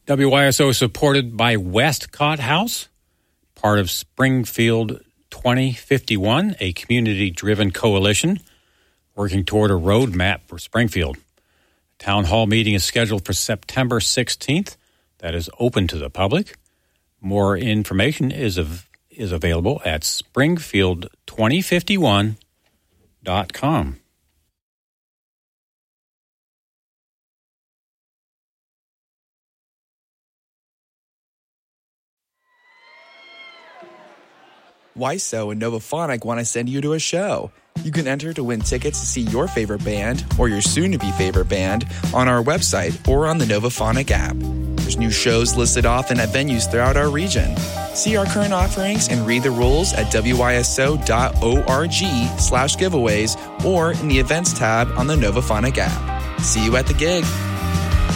WYSO is supported by Westcott House, part of Springfield 2051, a community-driven coalition working toward a roadmap for Springfield. The town hall meeting is scheduled for September 16th. That is open to the public. More information is available at springfield2051.com. WYSO and Novaphonic want to send you to a show. You can enter to win tickets to see your favorite band or your soon-to-be favorite band on our website or on the Novaphonic app. There's new shows listed often at venues throughout our region. See our current offerings and read the rules at wyso.org/giveaways or in the events tab on the Novaphonic app. See you at the gig.